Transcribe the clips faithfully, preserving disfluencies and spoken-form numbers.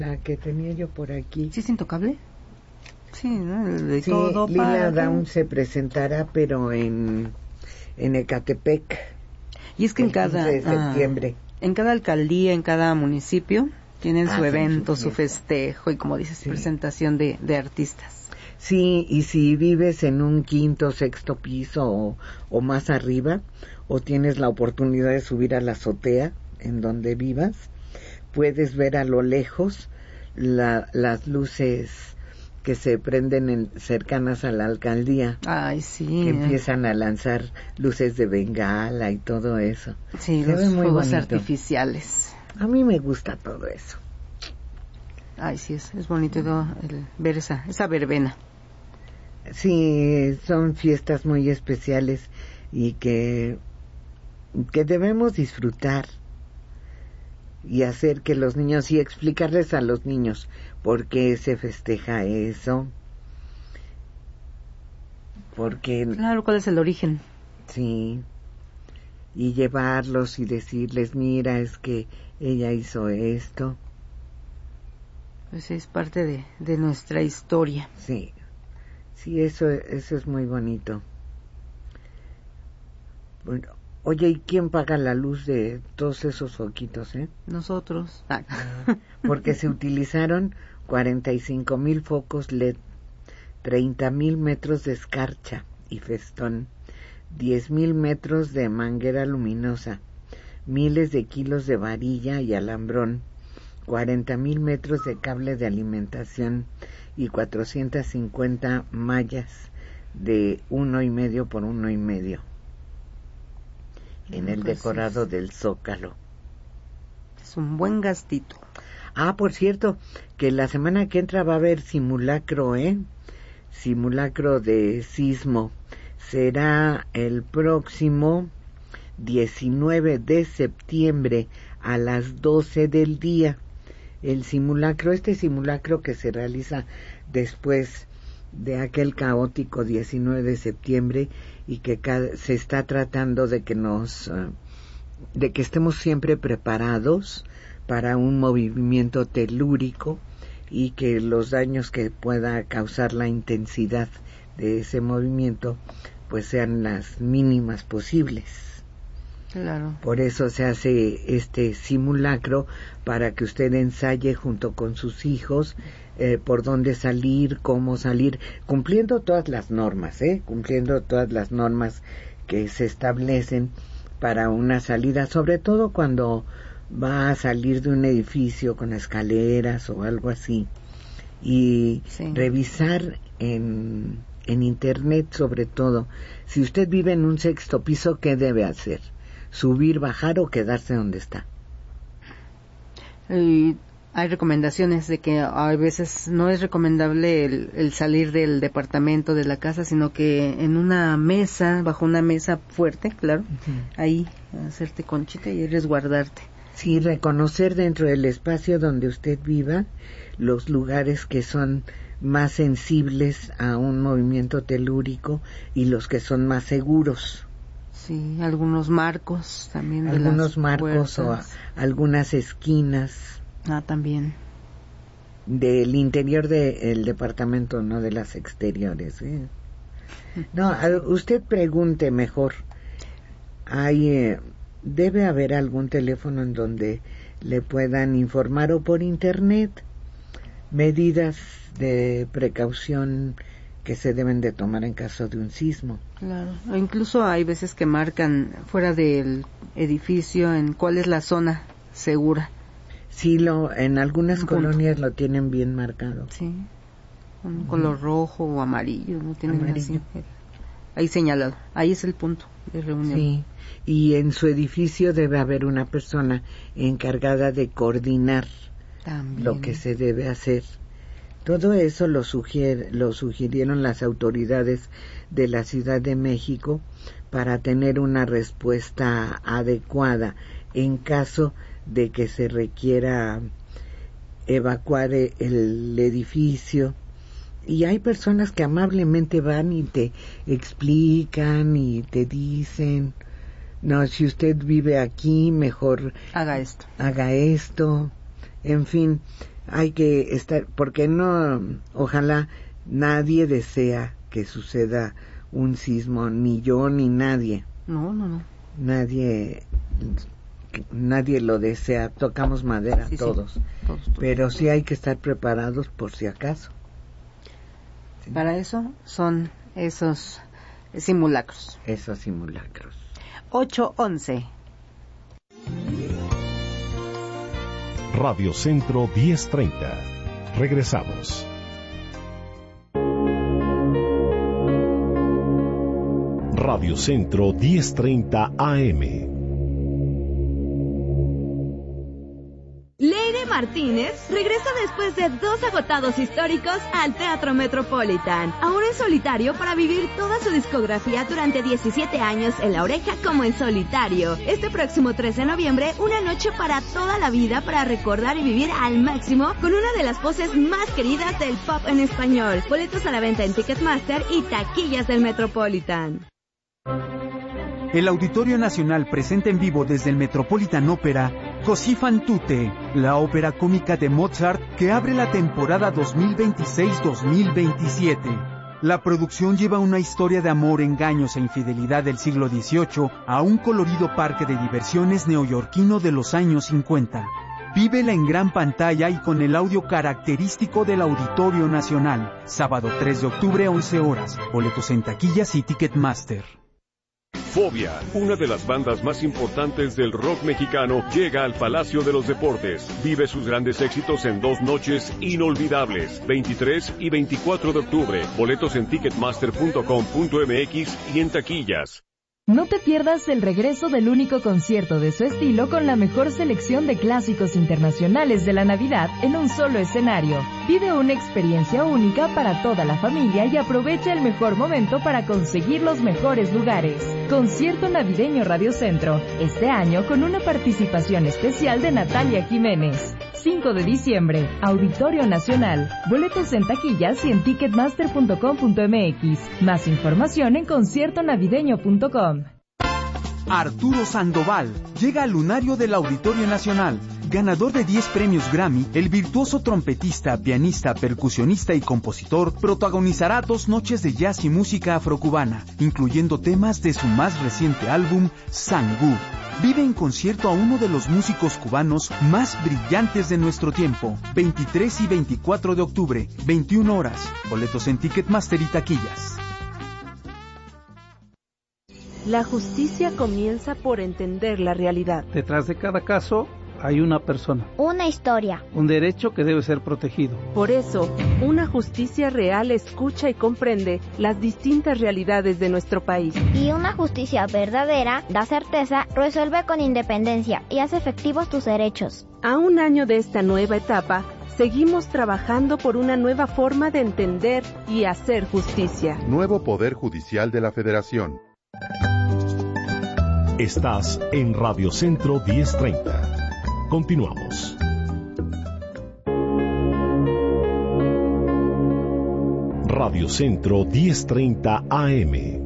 La que tenía yo por aquí. ¿Sí es Intocable? Sí, ¿no? De sí, todo Lila para... Downs se presentará, pero en, en Ecatepec. Y es que en cada... quince de septiembre. Ah, en cada alcaldía, en cada municipio, tienen su Hacen evento, su su fiesta. festejo y, como dices, Sí. presentación de, de artistas. Sí, y si vives en un quinto, sexto piso o, o más arriba, o tienes la oportunidad de subir a la azotea en donde vivas, puedes ver a lo lejos la, las luces que se prenden en, cercanas a la alcaldía. Ay, sí. Que empiezan a lanzar luces de bengala y todo eso. Sí, se los ve muy fuegos bonito. Artificiales. A mí me gusta todo eso. Ay, sí, es, es bonito el ver esa, esa verbena. Sí, son fiestas muy especiales y que, que debemos disfrutar y hacer que los niños, y explicarles a los niños por qué se festeja eso, porque... Claro, ¿cuál es el origen? Sí, y llevarlos y decirles, mira, es que ella hizo esto. Pues es parte de, de nuestra historia. Sí, sí, eso, eso es muy bonito. Bueno, oye, ¿y quién paga la luz de todos esos foquitos, eh? Nosotros. Ah. Porque se utilizaron cuarenta y cinco mil focos L E D, treinta mil metros de escarcha y festón, diez mil metros de manguera luminosa, miles de kilos de varilla y alambrón, cuarenta mil metros de cable de alimentación y cuatrocientas cincuenta mallas de uno y medio por uno y medio en el pues decorado es, del Zócalo. Es un buen gastito. Ah, por cierto, que la semana que entra va a haber simulacro, ¿eh? Simulacro de sismo. Será el próximo diecinueve de septiembre a las doce del día. El simulacro, este simulacro que se realiza después de aquel caótico diecinueve de septiembre y que cada, se está tratando de que nos, uh, de que estemos siempre preparados para un movimiento telúrico y que los daños que pueda causar la intensidad de ese movimiento pues sean las mínimas posibles. Claro. Por eso se hace este simulacro para que usted ensaye junto con sus hijos eh, por dónde salir, cómo salir, cumpliendo todas las normas, ¿eh? Cumpliendo todas las normas que se establecen para una salida, sobre todo cuando va a salir de un edificio con escaleras o algo así, y sí. revisar en, en internet sobre todo, si usted vive en un sexto piso, ¿qué debe hacer? ¿Subir, bajar o quedarse donde está? Y hay recomendaciones de que a veces no es recomendable el, el salir del departamento, de la casa, sino que en una mesa, bajo una mesa fuerte, claro, uh-huh. ahí hacerte conchita y resguardarte. Sí, reconocer dentro del espacio donde usted viva los lugares que son más sensibles a un movimiento telúrico y los que son más seguros. Sí, algunos marcos también. De algunos las marcos puertas. O a, algunas esquinas. Ah, también. Del interior del departamento, no de las exteriores. ¿eh? No, sí. Usted pregunte mejor. Hay, eh, debe haber algún teléfono en donde le puedan informar o por internet medidas de precaución que se deben de tomar en caso de un sismo. Claro, o incluso hay veces que marcan fuera del edificio en cuál es la zona segura. Sí, lo, en algunas un colonias punto. Lo tienen bien marcado. Sí, un color uh-huh. rojo o amarillo, no tienen amarillo. Así. Ahí señalado, ahí es el punto de reunión. Sí, y en su edificio debe haber una persona encargada de coordinar También. Lo que se debe hacer. Todo eso lo, sugier, lo sugirieron las autoridades de la Ciudad de México para tener una respuesta adecuada en caso de que se requiera evacuar el edificio. Y hay personas que amablemente van y te explican y te dicen, no, si usted vive aquí, mejor haga esto. Haga esto. En fin, hay que estar, porque no, ojalá nadie desea que suceda un sismo, ni yo ni nadie. No, no, no. Nadie, nadie lo desea, tocamos madera sí, todos, sí. Todos, todos, pero todos. Sí hay que estar preparados por si acaso. ¿Sí? Para eso son esos simulacros. Esos simulacros. ocho once. Radio Centro diez treinta. Regresamos. Radio Centro diez treinta A M. Leire Martínez regresa después de dos agotados históricos al Teatro Metropolitan, ahora en solitario para vivir toda su discografía durante diecisiete años en La Oreja como en solitario. Este próximo tres de noviembre, una noche para toda la vida para recordar y vivir al máximo con una de las voces más queridas del pop en español. Boletos a la venta en Ticketmaster y taquillas del Metropolitan. El Auditorio Nacional presenta en vivo desde el Metropolitan Opera Così fan tutte, la ópera cómica de Mozart que abre la temporada dos mil veintiséis dos mil veintisiete. La producción lleva una historia de amor, engaños e infidelidad del siglo dieciocho a un colorido parque de diversiones neoyorquino de los años cincuenta. Vívela en gran pantalla y con el audio característico del Auditorio Nacional. Sábado tres de octubre, once horas. Boletos en taquillas y Ticketmaster. Fobia, una de las bandas más importantes del rock mexicano, llega al Palacio de los Deportes. Vive sus grandes éxitos en dos noches inolvidables, veintitrés y veinticuatro de octubre. Boletos en ticketmaster punto com punto m x y en taquillas. No te pierdas el regreso del único concierto de su estilo con la mejor selección de clásicos internacionales de la Navidad en un solo escenario. Vive una experiencia única para toda la familia y aprovecha el mejor momento para conseguir los mejores lugares. Concierto navideño Radio Centro, este año con una participación especial de Natalia Jiménez. cinco de diciembre, Auditorio Nacional. Boletos en taquillas y en ticketmaster punto com punto m x. Más información en concierto navideño punto com. Arturo Sandoval llega al lunario del Auditorio Nacional. Ganador de diez premios Grammy, el virtuoso trompetista, pianista, percusionista y compositor protagonizará dos noches de jazz y música afrocubana, incluyendo temas de su más reciente álbum, Sangú. Vive en concierto a uno de los músicos cubanos más brillantes de nuestro tiempo. veintitrés y veinticuatro de octubre, veintiuna horas. Boletos en Ticketmaster y taquillas. La justicia comienza por entender la realidad. Detrás de cada caso hay una persona. Una historia. Un derecho que debe ser protegido. Por eso, una justicia real escucha y comprende las distintas realidades de nuestro país. Y una justicia verdadera da certeza, resuelve con independencia y hace efectivos tus derechos. A un año de esta nueva etapa, seguimos trabajando por una nueva forma de entender y hacer justicia. Nuevo Poder Judicial de la Federación. Estás en Radio Centro diez treinta. Continuamos. Radio Centro diez treinta A M.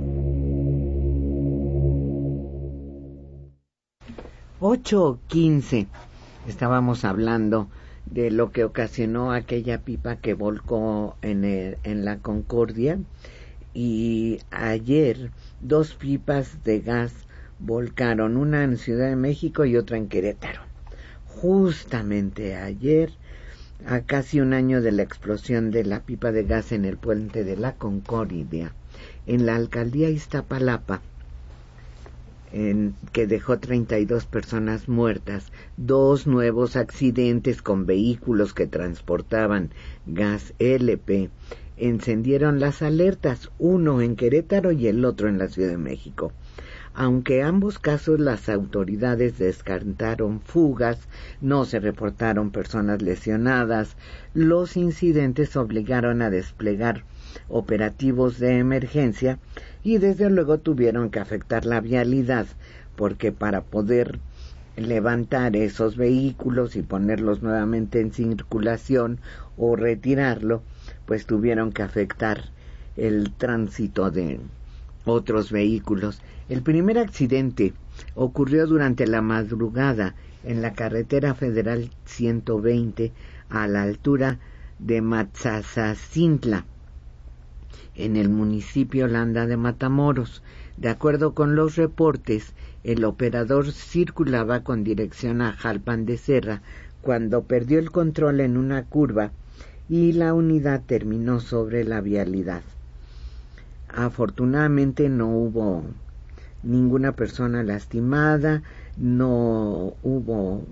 ocho quince. Estábamos hablando de lo que ocasionó aquella pipa que volcó en, el, en la Concordia, y ayer dos pipas de gas volcaron, una en Ciudad de México y otra en Querétaro. Justamente ayer, a casi un año de la explosión de la pipa de gas en el puente de la Concordia, en la alcaldía Iztapalapa, en, que dejó treinta y dos personas muertas, dos nuevos accidentes con vehículos que transportaban gas L P, encendieron las alertas, uno en Querétaro y el otro en la Ciudad de México. Aunque ambos casos las autoridades descartaron fugas, no se reportaron personas lesionadas, los incidentes obligaron a desplegar operativos de emergencia y desde luego tuvieron que afectar la vialidad, porque para poder levantar esos vehículos y ponerlos nuevamente en circulación o retirarlo, pues tuvieron que afectar el tránsito de otros vehículos. El primer accidente ocurrió durante la madrugada en la carretera federal ciento veinte a la altura de Matzazazintla, en el municipio Landa de Matamoros. De acuerdo con los reportes, el operador circulaba con dirección a Jalpan de Serra cuando perdió el control en una curva y la unidad terminó sobre la vialidad. Afortunadamente no hubo ninguna persona lastimada, no hubo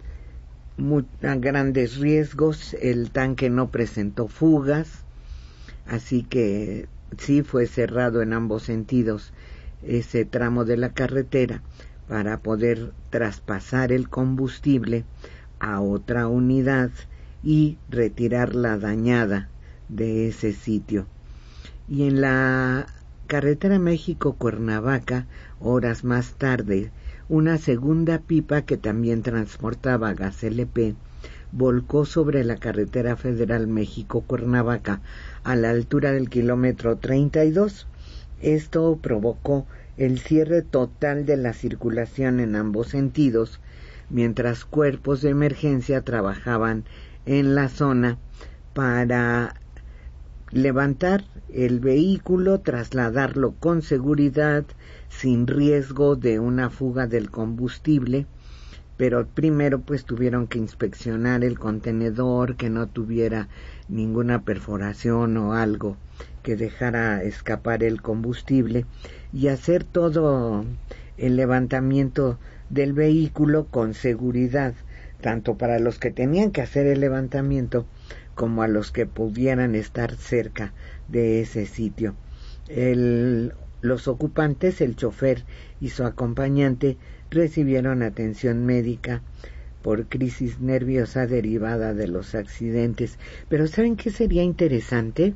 muy, grandes riesgos, el tanque no presentó fugas, así que sí fue cerrado en ambos sentidos ese tramo de la carretera para poder traspasar el combustible a otra unidad y retirar la dañada de ese sitio. Y en la carretera México-Cuernavaca, horas más tarde, una segunda pipa que también transportaba gas L P volcó sobre la carretera federal México-Cuernavaca a la altura del kilómetro treinta y dos. Esto provocó el cierre total de la circulación en ambos sentidos, mientras cuerpos de emergencia trabajaban en la zona para levantar el vehículo, trasladarlo con seguridad, sin riesgo de una fuga del combustible, pero primero pues tuvieron que inspeccionar el contenedor, que no tuviera ninguna perforación o algo que dejara escapar el combustible, y hacer todo el levantamiento del vehículo con seguridad, tanto para los que tenían que hacer el levantamiento como a los que pudieran estar cerca de ese sitio. El, los ocupantes, el chofer y su acompañante, recibieron atención médica por crisis nerviosa derivada de los accidentes. Pero ¿saben qué sería interesante?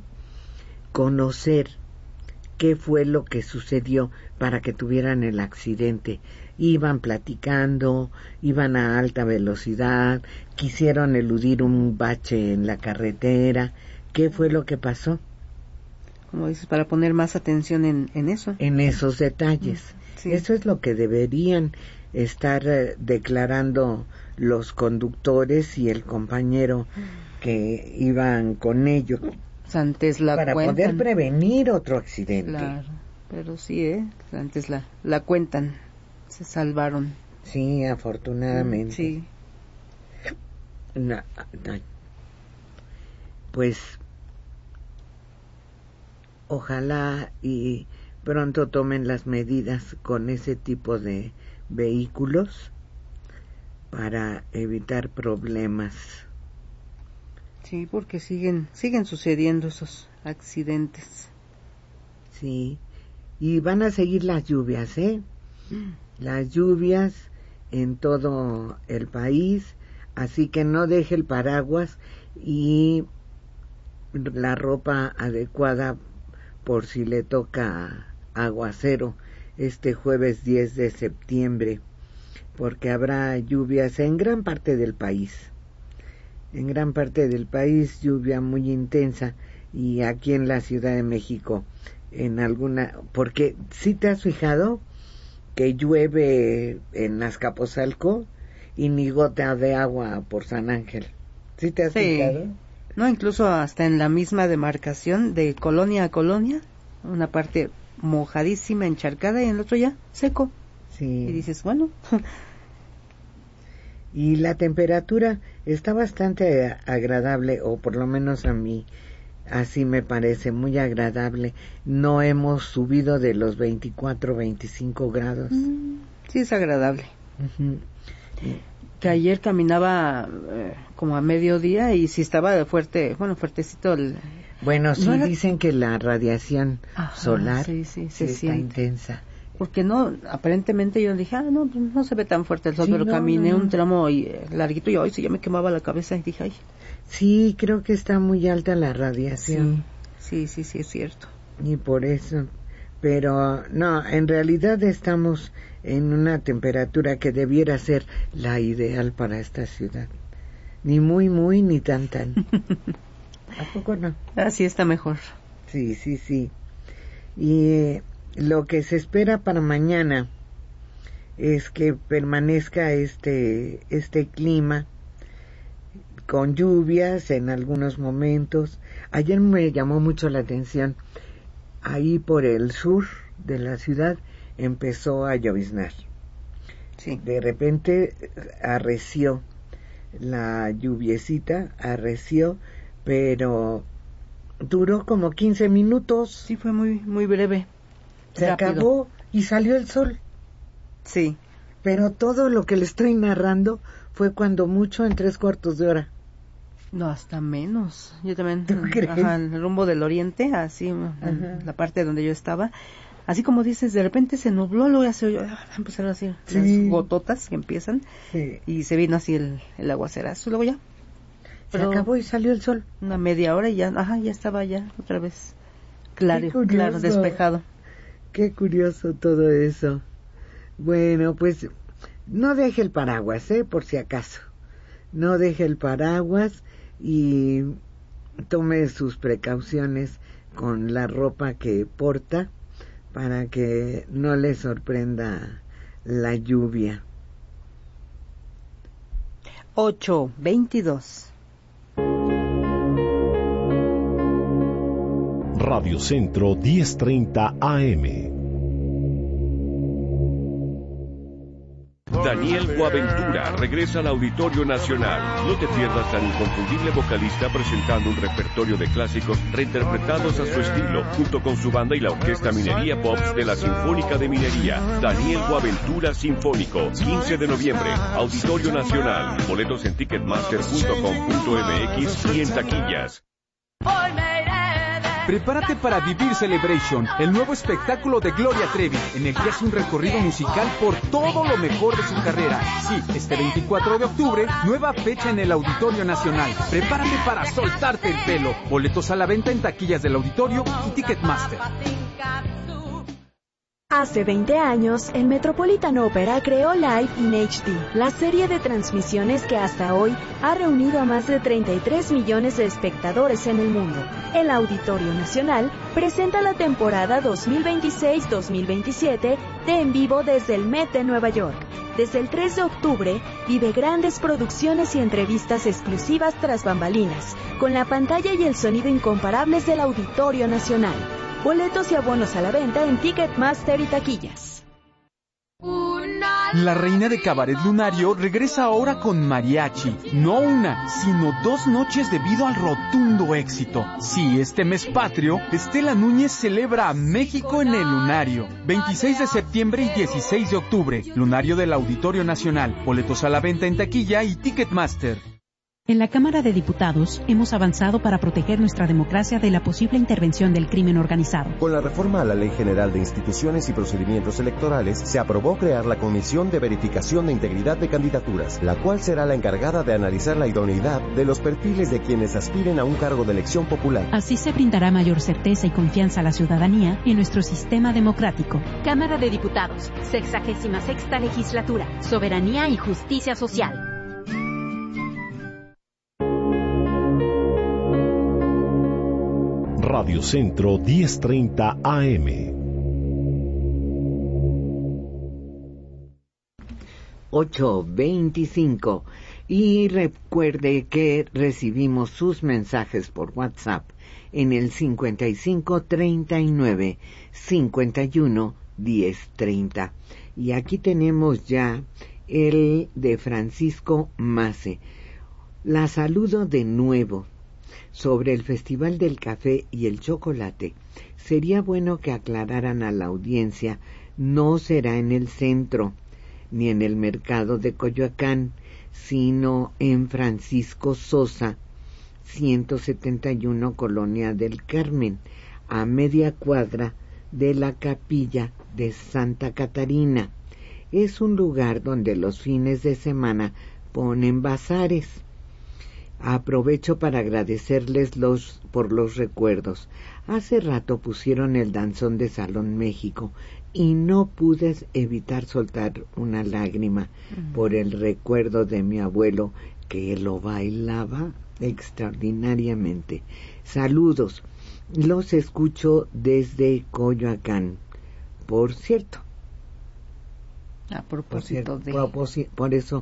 Conocer qué fue lo que sucedió para que tuvieran el accidente. Iban platicando, iban a alta velocidad, quisieron eludir un bache en la carretera. ¿Qué fue lo que pasó? Como dices, para poner más atención en, en eso. En esos detalles. Sí. Eso es lo que deberían estar eh, declarando los conductores y el compañero que iban con ellos. Antes la para cuentan. Poder prevenir otro accidente. Claro, pero sí, ¿eh? Antes la, la cuentan. Se salvaron. Sí, afortunadamente. Sí. No, no. Pues ojalá y pronto tomen las medidas con ese tipo de vehículos para evitar problemas. Sí, porque siguen siguen sucediendo esos accidentes. Sí, y van a seguir las lluvias, ¿eh? Mm. Las lluvias en todo el país, así que no deje el paraguas y la ropa adecuada por si le toca aguacero este jueves diez de septiembre, porque habrá lluvias en gran parte del país. En gran parte del país lluvia muy intensa, y aquí en la Ciudad de México en alguna, porque si te has fijado que llueve en Azcapotzalco y ni gota de agua por San Ángel. ¿Sí te has sí. fijado? No, incluso hasta en la misma demarcación de colonia a colonia, una parte mojadísima, encharcada, y en el otro ya seco. Sí. Y dices, bueno. Y la temperatura está bastante agradable, o por lo menos a mí así me parece, muy agradable. No hemos subido de los veinticuatro, veinticinco grados. Mm, sí, es agradable. Uh-huh. Que ayer caminaba eh, como a mediodía y sí estaba de fuerte, bueno, fuertecito el... Bueno, sí, no era... dicen que la radiación Ajá, solar sí, sí, sí está siente. intensa. Porque no, aparentemente yo dije, ah, no, no se ve tan fuerte el sol, sí, pero no, caminé no, no. un tramo y, eh, larguito y hoy sí ya me quemaba la cabeza y dije, ay. Sí, creo que está muy alta la radiación. Sí, sí, sí, sí, es cierto. Y por eso, pero no, en realidad estamos en una temperatura que debiera ser la ideal para esta ciudad. Ni muy, muy, ni tan, tan. ¿A poco no? Así está mejor. Sí, sí, sí. Y eh, lo que se espera para mañana es que permanezca este este clima con lluvias en algunos momentos. Ayer me llamó mucho la atención, ahí por el sur de la ciudad empezó a lloviznar. Sí. De repente arreció la lluviecita, arreció, pero duró como quince minutos. Sí, fue muy muy breve. Se rápido. acabó y salió el sol. Sí. Pero todo lo que le estoy narrando fue cuando mucho en tres cuartos de hora. No, hasta menos. Yo también, ¿Tú crees? ajá, en el rumbo del oriente, así, en la parte donde yo estaba, así como dices, de repente se nubló, luego ya se oyó, empezaron así Sí. las gototas que empiezan, Sí. y se vino así el, el aguacerazo, luego ya. Se acabó y salió el sol. Una media hora y ya, ajá, ya estaba ya otra vez claro, Qué claro, curioso. despejado. Qué curioso todo eso. Bueno, pues no deje el paraguas, ¿eh? Por si acaso. No deje el paraguas y tome sus precauciones con la ropa que porta para que no le sorprenda la lluvia. ocho veintidós. Radio Centro diez treinta A M. Daniel Boaventura regresa al Auditorio Nacional. No te pierdas al inconfundible vocalista presentando un repertorio de clásicos reinterpretados a su estilo, junto con su banda y la Orquesta Minería Pops de la Sinfónica de Minería. Daniel Boaventura Sinfónico, quince de noviembre, Auditorio Nacional. Boletos en ticketmaster punto com punto m x y en taquillas. Prepárate para vivir Celebration, el nuevo espectáculo de Gloria Trevi, en el que hace un recorrido musical por todo lo mejor de su carrera. Sí, este veinticuatro de octubre, nueva fecha en el Auditorio Nacional. Prepárate para soltarte el pelo. Boletos a la venta en taquillas del auditorio y Ticketmaster. Hace veinte años, el Metropolitan Opera creó Live in H D, la serie de transmisiones que hasta hoy ha reunido a más de treinta y tres millones de espectadores en el mundo. El Auditorio Nacional presenta la temporada dos mil veintiséis dos mil veintisiete de En Vivo desde el Met de Nueva York. Desde el tres de octubre, vive grandes producciones y entrevistas exclusivas tras bambalinas, con la pantalla y el sonido incomparables del Auditorio Nacional. Boletos y abonos a la venta en Ticketmaster y taquillas. La reina de Cabaret Lunario regresa ahora con mariachi. No una, sino dos noches debido al rotundo éxito. Sí, este mes patrio, Estela Núñez celebra a México en el Lunario. veintiséis de septiembre y dieciséis de octubre. Lunario del Auditorio Nacional. Boletos a la venta en taquilla y Ticketmaster. En la Cámara de Diputados hemos avanzado para proteger nuestra democracia de la posible intervención del crimen organizado. Con la reforma a la Ley General de Instituciones y Procedimientos Electorales, se aprobó crear la Comisión de Verificación de Integridad de Candidaturas, la cual será la encargada de analizar la idoneidad de los perfiles de quienes aspiren a un cargo de elección popular. Así se brindará mayor certeza y confianza a la ciudadanía en nuestro sistema democrático. Cámara de Diputados, sexagésima sexta legislatura, soberanía y justicia social. Radio Centro diez treinta A M. ocho veinticinco. Y recuerde que recibimos sus mensajes por WhatsApp en el cincuenta y cinco treinta y nueve cincuenta y uno diez treinta. Y aquí tenemos ya el de Francisco Mace. La saludo de nuevo. Sobre el Festival del Café y el Chocolate, sería bueno que aclararan a la audiencia, no será en el centro, ni en el mercado de Coyoacán, sino en Francisco Sosa, ciento setenta y uno Colonia del Carmen, a media cuadra de la capilla de Santa Catarina. Es un lugar donde los fines de semana ponen bazares. Aprovecho para agradecerles los, por los recuerdos. Hace rato pusieron el danzón de Salón México y no pude evitar soltar una lágrima uh-huh. por el recuerdo de mi abuelo que lo bailaba extraordinariamente. Saludos. Los escucho desde Coyoacán. Por cierto. A propósito por, cierto, de... propósito, por eso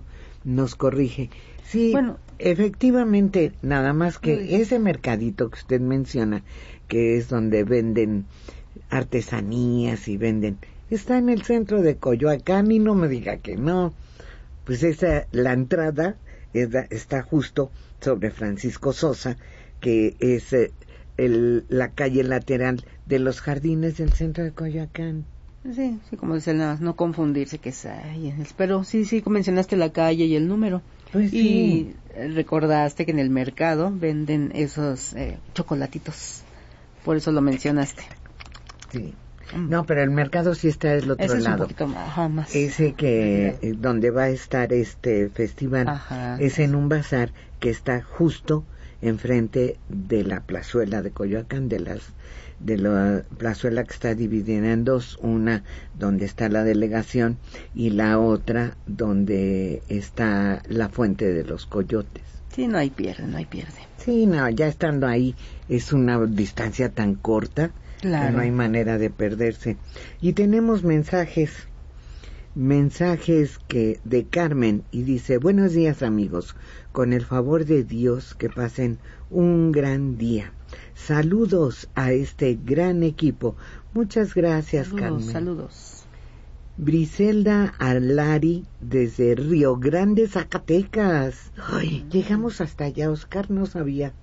nos corrige. Sí, bueno, efectivamente, nada más que sí. Ese mercadito que usted menciona, que es donde venden artesanías y venden, está en el centro de Coyoacán y no me diga que no. Pues esa, la entrada está justo sobre Francisco Sosa, que es eh, el, la calle lateral de los jardines del centro de Coyoacán. Sí, sí, como dice, no, no confundirse que es ahí. Pero sí, sí, mencionaste la calle y el número. Pues sí. Y recordaste que en el mercado venden esos eh, chocolatitos. Por eso lo mencionaste. Sí. No, pero el mercado sí está del otro Ese es lado. Un poquito más, ajá, más. Ese que eh, donde va a estar este festival, ajá, es en un bazar que está justo enfrente de la plazuela de Coyoacán, de las de la plazuela que está dividida en dos, una donde está la delegación y la otra donde está la fuente de los coyotes. Sí, no hay pierde, no hay pierde. Sí, no, ya estando ahí es una distancia tan corta. Claro. Que no hay manera de perderse. Y tenemos mensajes, mensajes que de Carmen, y dice: buenos días amigos, con el favor de Dios que pasen un gran día. Saludos a este gran equipo. Muchas gracias, saludos, Carmen. Saludos. Briselda Alari desde Río Grande, Zacatecas. Ay, llegamos hasta allá, Oscar no sabía.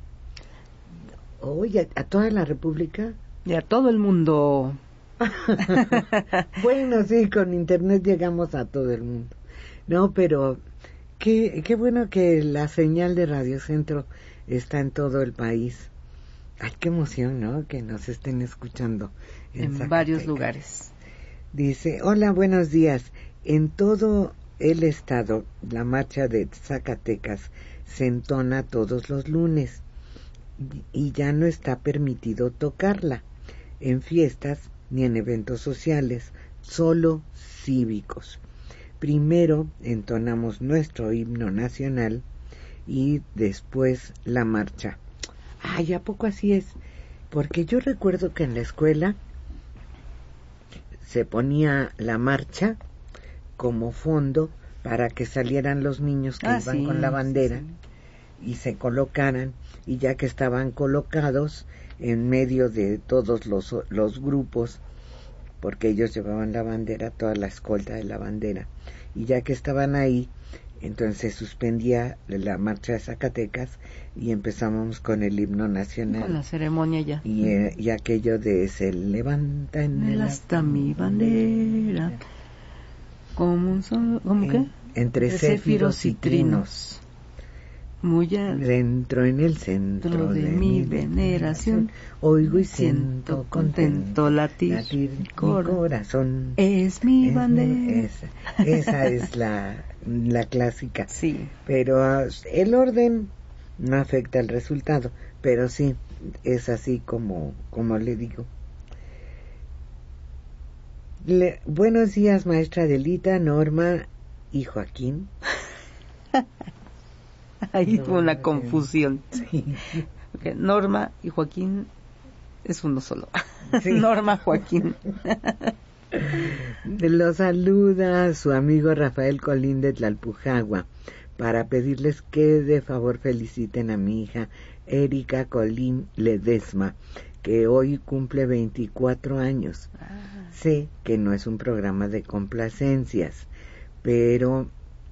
Oye, ¿a toda la República? Y a todo el mundo. Bueno, sí, con internet llegamos a todo el mundo. No, pero qué, qué bueno que la señal de Radio Centro está en todo el país. Ay, qué emoción, ¿no? Que nos estén escuchando. En, en varios lugares. Dice: hola, buenos días. En todo el estado, la marcha de Zacatecas se entona todos los lunes y ya no está permitido tocarla en fiestas ni en eventos sociales, solo cívicos. Primero entonamos nuestro himno nacional y después la marcha. Ay, ¿a poco así es? Porque yo recuerdo que en la escuela se ponía la marcha como fondo para que salieran los niños que ah, iban sí, con la bandera sí. y se colocaran, y ya que estaban colocados en medio de todos los, los grupos, porque ellos llevaban la bandera, toda la escolta de la bandera, y ya que estaban ahí, entonces se suspendía la marcha de Zacatecas y empezamos con el himno nacional. Con la ceremonia ya. Y, eh, y aquello de se levanta en el asta mi bandera, como un solo, ¿cómo en, qué? Entre céfiros y trinos. Muy dentro en el centro de, de mi veneración, oigo y siento contento latir, latir mi corazón. Es mi es bandera. Mi, esa, esa es la, la clásica. Sí. Pero uh, el orden no afecta el resultado, pero sí, es así como, como le digo. Le, buenos días, maestra Adelita, Norma y Joaquín. Ahí hubo una confusión. Sí. Okay, Norma y Joaquín es uno solo. Sí. Norma, Joaquín. Lo saluda su amigo Rafael Colín de Tlalpujagua para pedirles que de favor feliciten a mi hija Erika Colín Ledesma, que hoy cumple veinticuatro años. Ah. Sé que no es un programa de complacencias, pero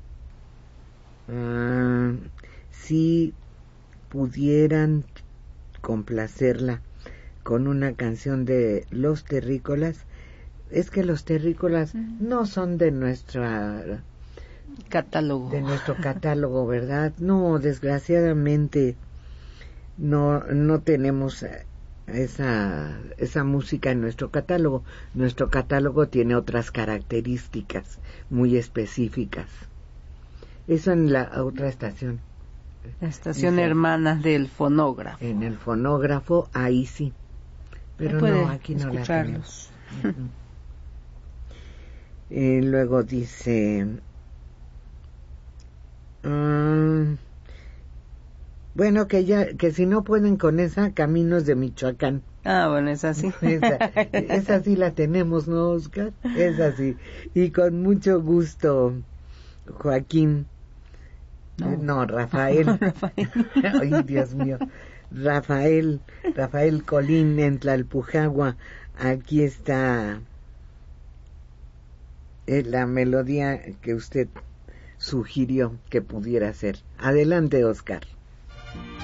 Uh, si pudieran complacerla con una canción de Los Terrícolas. Es que Los Terrícolas mm. no son de nuestra catálogo, de nuestro catálogo, ¿verdad? No, desgraciadamente no no tenemos esa esa música en nuestro catálogo. Nuestro catálogo tiene otras características muy específicas. Eso en la otra estación. La estación Dice, hermana del fonógrafo. En el fonógrafo, ahí sí. Pero no, aquí no la tenemos. Uh-huh. eh, luego dice... Uh, bueno, que ya que si no pueden con esa, Caminos de Michoacán. Ah, bueno, es así. Esa, esa sí la tenemos, ¿no, Oscar? Es así. Y con mucho gusto, Joaquín No, no Rafael. Rafael. Ay, Dios mío. Rafael, Rafael Colín en Tlalpujagua. Aquí está eh, la melodía que usted sugirió que pudiera ser. Adelante, Oscar.